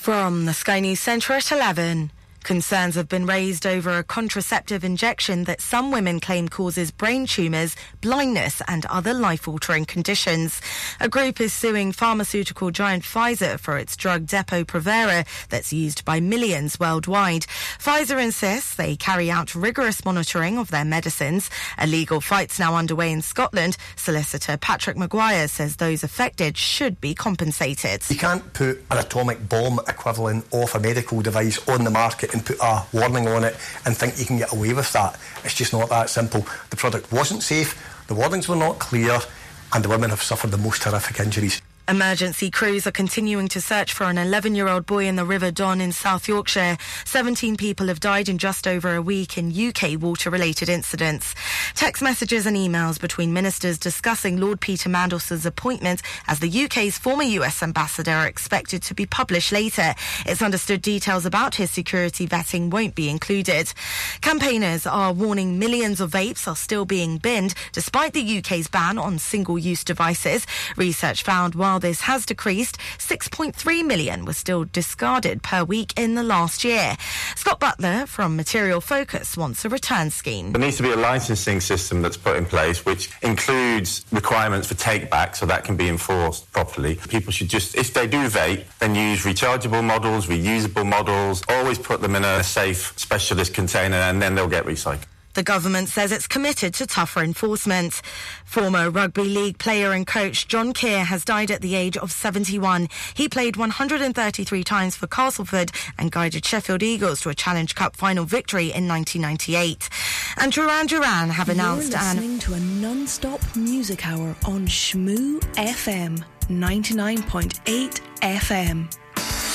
From the Sky News Centre at 11. Concerns have been raised over a contraceptive injection that some women claim causes brain tumours, blindness and other life-altering conditions. A group is suing pharmaceutical giant Pfizer for its drug Depo-Provera that's used by millions worldwide. Pfizer insists they carry out rigorous monitoring of their medicines. A legal fight's now underway in Scotland. Solicitor Patrick Maguire says those affected should be compensated. You can't put an atomic bomb equivalent of a medical device on the market and put a warning on it and think you can get away with that. It's just not that simple. The product wasn't safe, the warnings were not clear, and the women have suffered the most horrific injuries. Emergency crews are continuing to search for an 11-year-old boy in the River Don in South Yorkshire. 17 people have died in just over a week in UK water-related incidents. Text messages and emails between ministers discussing Lord Peter Mandelson's appointment as the UK's former US ambassador are expected to be published later. It's understood details about his security vetting won't be included. Campaigners are warning millions of vapes are still being binned despite the UK's ban on single-use devices. Research found while this has decreased, 6.3 million was still discarded per week in the last year. Scott Butler from Material Focus wants a return scheme. There needs to be a licensing system that's put in place which includes requirements for take-back so that can be enforced properly. People should just, if they do vape, then use rechargeable models, reusable models, always put them in a safe specialist container and then they'll get recycled. The government says it's committed to tougher enforcement. Former rugby league player and coach John Keir has died at the age of 71. He played 133 times for Castleford and guided Sheffield Eagles to a Challenge Cup final victory in 1998. And Duran Duran have announced You're listening to a non-stop music hour on Shmoo FM 99.8 FM.